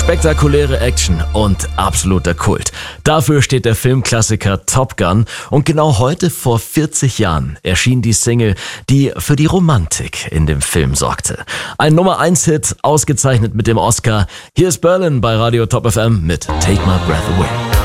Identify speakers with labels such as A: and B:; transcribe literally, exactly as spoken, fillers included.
A: Spektakuläre Action und absoluter Kult. Dafür steht der Filmklassiker Top Gun und genau heute vor vierzig Jahren erschien die Single, die für die Romantik in dem Film sorgte. Ein Nummer eins Hit, ausgezeichnet mit dem Oscar. Hier ist Berlin bei Radio Top F M mit Take My Breath Away.